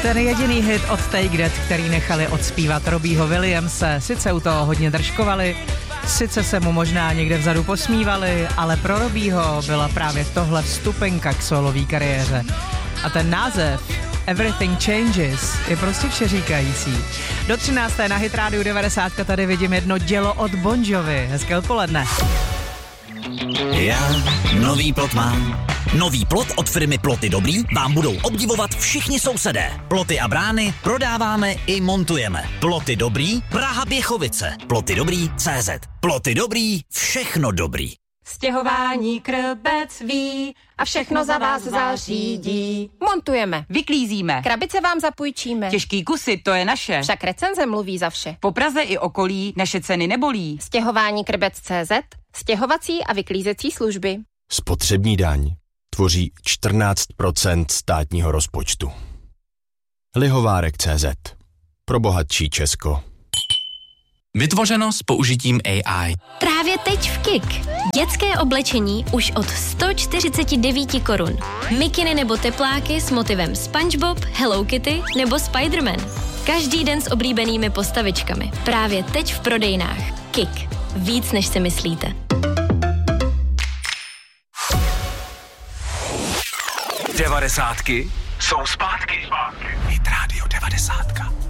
Ten jediný hit od Take That, který nechali odspívat Robbieho Williamse, sice u toho hodně držkovali, sice se mu možná někde vzadu posmívali, ale pro Robbieho byla právě tohle vstupenka k solový kariéře. A ten název Everything Changes je prostě všeříkající. Do 13. na Hit Radio 90 tady vidím jedno dělo od Bon Jovi. Hezké odpoledne. Já nový plot mám. Nový plot od firmy Ploty Dobrý vám budou obdivovat všichni sousedé. Ploty a brány prodáváme i montujeme. Ploty Dobrý, Praha Běchovice. Ploty Dobrý CZ. Ploty Dobrý, všechno dobrý. Stěhování Krbec ví a všechno za vás zařídí. Montujeme, Vyklízíme. krabice vám zapůjčíme. Těžký kusy, to je naše. Však recenze mluví za vše. Po Praze i okolí naše ceny nebolí. Stěhování Krbec.cz, stěhovací a vyklízecí služby. Spotřební daň tvoří 14% státního rozpočtu. Lihovárek.cz. Pro bohatší Česko. Vytvořeno s použitím AI. Právě teď v KIK. Dětské oblečení už od 149 korun. Mikiny nebo tepláky s motivem SpongeBob, Hello Kitty nebo Spider-Man. Každý den s oblíbenými postavičkami. Právě teď v prodejnách. KIK. Víc než si myslíte. 90 jsou zpátky. Hit Radio 90.